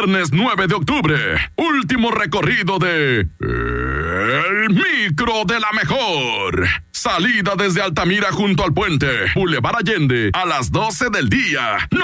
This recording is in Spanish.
viernes 9 de octubre, último recorrido de El Micro de la Mejor. Salida desde Altamira junto al puente, Boulevard Allende, a las 12 del día. No